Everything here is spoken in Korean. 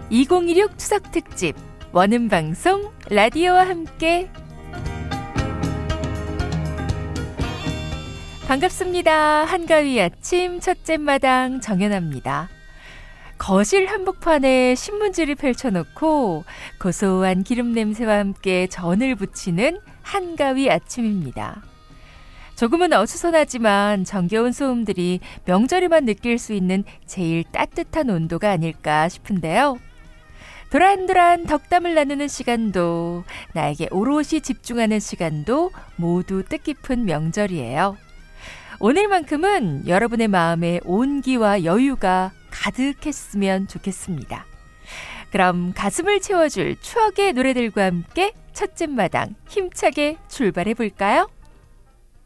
2016 추석 특집 원음 방송 라디오와 함께 반갑습니다. 한가위 아침 첫째 마당 정연아입니다. 거실 한복판에 신문지를 펼쳐놓고 고소한 기름 냄새와 함께 전을 부치는 한가위 아침입니다. 조금은 어수선하지만 정겨운 소음들이 명절에만 느낄 수 있는 제일 따뜻한 온도가 아닐까 싶은데요. 도란도란 덕담을 나누는 시간도 나에게 오롯이 집중하는 시간도 모두 뜻깊은 명절이에요. 오늘만큼은 여러분의 마음에 온기와 여유가 가득했으면 좋겠습니다. 그럼 가슴을 채워줄 추억의 노래들과 함께 첫째 마당 힘차게 출발해볼까요?